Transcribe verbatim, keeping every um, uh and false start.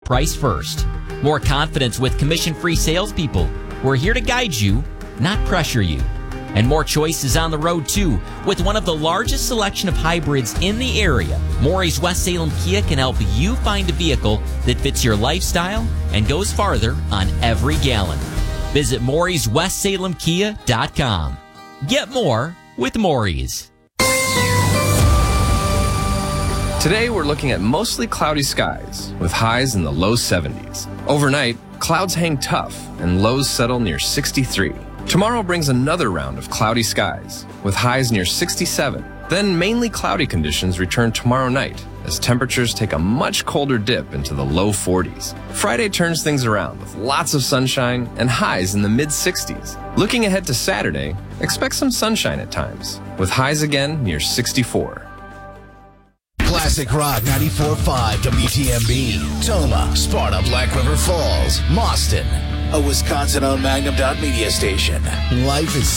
price first. More confidence with commission-free salespeople. We're here to guide you, not pressure you. And more choices on the road, too. With one of the largest selection of hybrids in the area, Maury's West Salem Kia can help you find a vehicle that fits your lifestyle and goes farther on every gallon. Visit Maury's West Salem Kia dot com. Get more with Maury's. Today, we're looking at mostly cloudy skies with highs in the low seventies. Overnight, clouds hang tough and lows settle near sixty-three. Tomorrow brings another round of cloudy skies with highs near sixty-seven. Then mainly cloudy conditions return tomorrow night as temperatures take a much colder dip into the low forties. Friday turns things around with lots of sunshine and highs in the mid sixties. Looking ahead to Saturday, expect some sunshine at times with highs again near sixty-four. Classic Rock ninety-four point five W T M B, Toma, Sparta, Black River Falls, Mauston, a Wisconsin-owned Magnum Dot Media station. Life is